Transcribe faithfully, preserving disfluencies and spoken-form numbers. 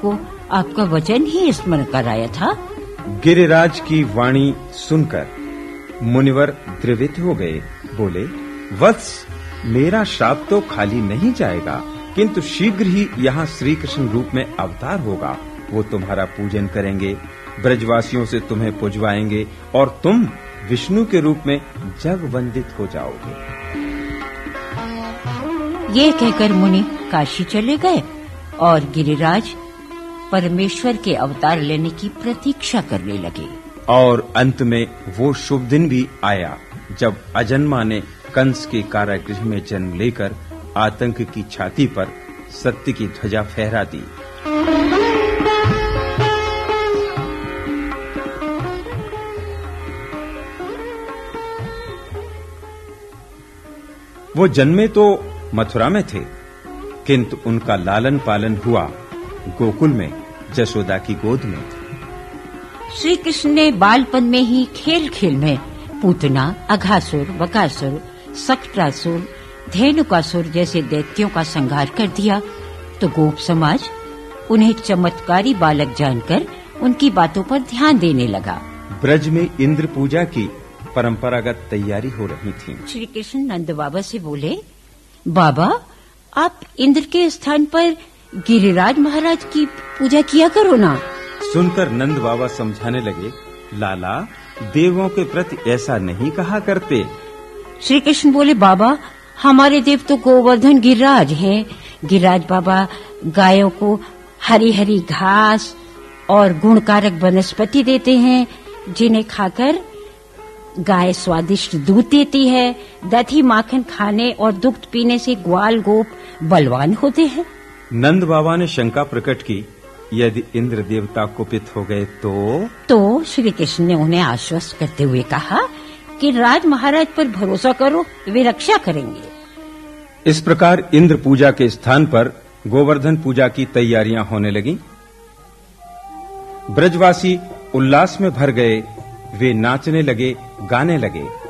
को आपका वचन ही स्मरण कराया था। गिरिराज की वाणी सुनकर मुनिवर द्रवित हो गए। बोले, वत्स, मेरा शाप तो खाली नहीं जाएगा, किंतु शीघ्र ही यहाँ श्री कृष्ण रूप में अवतार होगा। वो तुम्हारा पूजन करेंगे, ब्रजवासियों से तुम्हें पुजवाएंगे और तुम विष्णु के रूप में जग वंदित हो जाओगे। ये कहकर मुनि काशी चले गए और गिरिराज परमेश्वर के अवतार लेने की प्रतीक्षा करने लगे। और अंत में वो शुभ दिन भी आया जब अजन्मा ने कंस के कारागृह में जन्म लेकर आतंक की छाती पर सत्य की ध्वजा फहरा दी। वो जन्मे तो मथुरा में थे, किंतु उनका लालन पालन हुआ गोकुल में, जशोदा की गोद में। श्री कृष्ण ने बालपन में ही खेल खेल में पूतना, अघासुर, बकासुर, सक्टासुर, धेनुकासुर जैसे दैत्यों का संहार कर दिया, तो गोप समाज उन्हें चमत्कारी बालक जानकर उनकी बातों पर ध्यान देने लगा। ब्रज में इंद्र पूजा की परंपरागत तैयारी हो रही थी। श्री कृष्ण नंद बाबा से बोले, बाबा, आप इंद्र के स्थान पर गिरिराज महाराज की पूजा किया करो ना। सुनकर नंद बाबा समझाने लगे, लाला, देवों के प्रति ऐसा नहीं कहा करते। श्री कृष्ण बोले, बाबा, हमारे देव तो गोवर्धन गिरिराज हैं। गिरिराज बाबा गायों को हरी हरी घास और गुणकारक वनस्पति देते हैं, जिन्हें खाकर गाय स्वादिष्ट दूध देती है। दही माखन खाने और दुग्ध पीने से ग्वाल गोप बलवान होते हैं। नंद बाबा ने शंका प्रकट की, यदि इंद्र देवता कुपित हो गए तो तो श्री कृष्ण ने उन्हें आश्वस्त करते हुए कहा कि राज महाराज पर भरोसा करो, वे रक्षा करेंगे। इस प्रकार इंद्र पूजा के स्थान पर गोवर्धन पूजा की तैयारियां होने लगीं। ब्रजवासी उल्लास में भर गए, वे नाचने लगे, गाने लगे।